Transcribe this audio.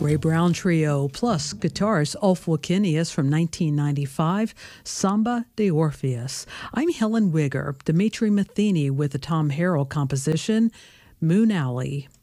Ray Brown Trio, plus guitarist Ulf Wikinius from 1995, Samba de Orpheus. I'm Helen Wigger, Dimitri Matheny with the Tom Harrell composition, Moon Alley.